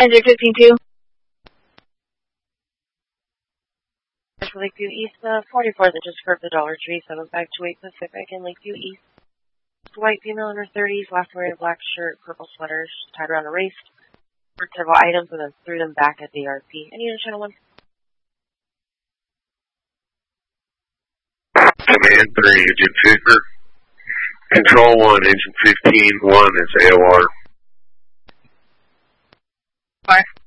Engine 15-2. Lakeview East, 44 that just curved the Dollar Tree, 7528 Pacific in Lakeview East. White female in her 30s, last wearing a black shirt, purple sweater, tied around her waist. Worked several items and then threw them back at the RP. Any unit channel 1? Command 3, Agent Fisher. Control 1, Engine 15-1 is AOR. Fire.